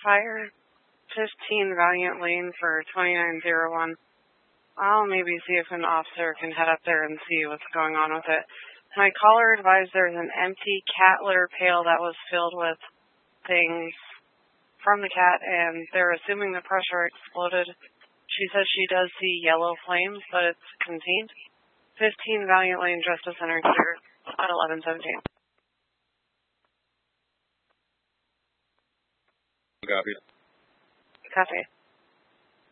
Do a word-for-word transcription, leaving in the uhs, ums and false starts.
Fire fifteen Valiant Lane for twenty-nine oh one. I'll maybe see if an officer can head up there and see what's going on with it. My caller advised there's an empty cat litter pail that was filled with things from the cat, and they're assuming the pressure exploded. She says she does see yellow flames, but it's contained. fifteen Valiant Lane, Justice Center, clear at eleven seventeen. Copy. Copy.